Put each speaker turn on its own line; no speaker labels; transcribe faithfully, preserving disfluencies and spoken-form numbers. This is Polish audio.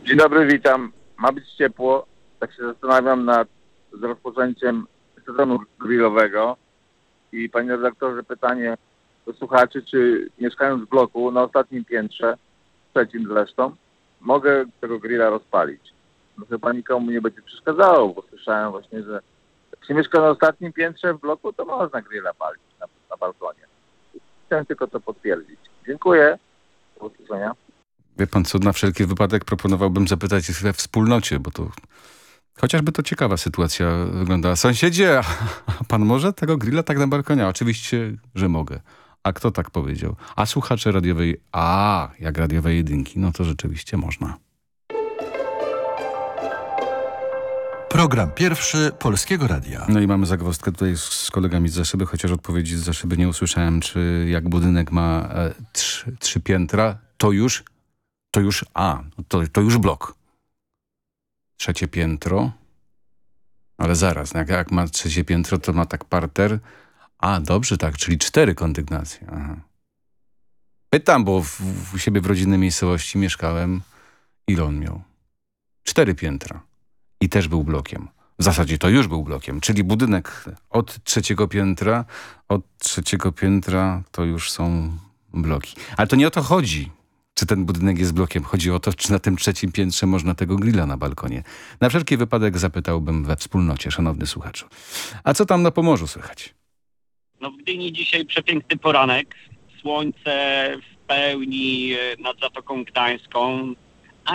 Dzień dobry, witam. Ma być ciepło. Tak się zastanawiam nad z rozpoczęciem sezonu grillowego. I panie redaktorze, pytanie do słuchaczy, czy mieszkając w bloku na ostatnim piętrze, trzecim zresztą, mogę tego grilla rozpalić? No chyba nikomu nie będzie przeszkadzało, bo słyszałem właśnie, że jak się mieszka na ostatnim piętrze w bloku, to można grilla palić na, na balkonie. Chciałem tylko to potwierdzić. Dziękuję. Do usłyszenia.
Wie pan co, na wszelki wypadek proponowałbym zapytać we wspólnocie, bo to chociażby to ciekawa sytuacja wyglądała. Sąsiedzie, a pan może tego grilla tak na balkonie? Oczywiście, że mogę. A kto tak powiedział? A słuchacze radiowej, a jak radiowej jedynki, no to rzeczywiście można.
Program pierwszy Polskiego Radia.
No i mamy zagwozdkę tutaj z kolegami z Zaszyby, chociaż odpowiedzi z Zaszyby nie usłyszałem, czy jak budynek ma e, trzy, trzy piętra, to już, to już, a, to, to już blok. Trzecie piętro, ale zaraz, jak, jak ma trzecie piętro, to ma tak parter. A, dobrze, tak, czyli cztery kondygnacje. Aha. Pytam, bo w, w, u siebie w rodzinnej miejscowości mieszkałem. Ile on miał? Cztery piętra. I też był blokiem. W zasadzie to już był blokiem, czyli budynek od trzeciego piętra, od trzeciego piętra to już są bloki. Ale to nie o to chodzi, czy ten budynek jest blokiem. Chodzi o to, czy na tym trzecim piętrze można tego grilla na balkonie. Na wszelki wypadek zapytałbym we wspólnocie, szanowny słuchaczu. A co tam na Pomorzu słychać?
No w Gdyni dzisiaj przepiękny poranek. Słońce w pełni nad Zatoką Gdańską.